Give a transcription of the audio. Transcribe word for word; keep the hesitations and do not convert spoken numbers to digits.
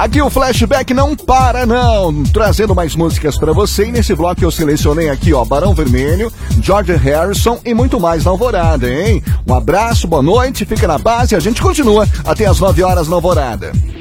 Aqui o Flashback não para, não. Trazendo mais músicas pra você. E nesse bloco eu selecionei aqui, ó, Barão Vermelho, George Harrison e muito mais na Alvorada, hein? Um abraço, boa noite, fica na base. A gente continua até as nove horas na Alvorada.